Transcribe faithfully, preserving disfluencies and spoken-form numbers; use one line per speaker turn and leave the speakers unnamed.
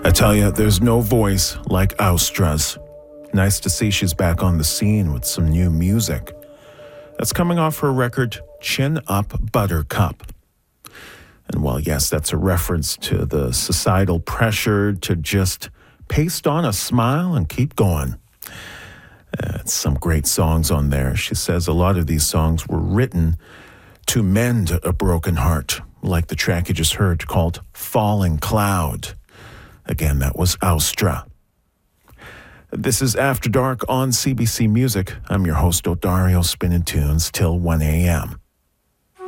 I tell you, there's no voice like Austra's. Nice to see she's back on the scene with some new music. That's coming off her record, Chin Up Buttercup. And while, yes, that's a reference to the societal pressure to just paste on a smile and keep going. Uh, it's some great songs on there. She says a lot of these songs were written to mend a broken heart, like the track you just heard called Falling Cloud. Again, that was Austra. This is After Dark on C B C Music. I'm your host, Odario, spinning tunes till one a.m.